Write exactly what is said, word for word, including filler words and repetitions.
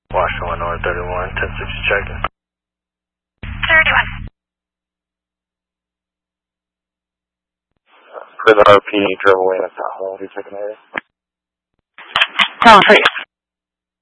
Washington one thirty-one, ten six checking. thirty-one. For the R P, drove away in a Tahoe, who's checking area? Tahoe,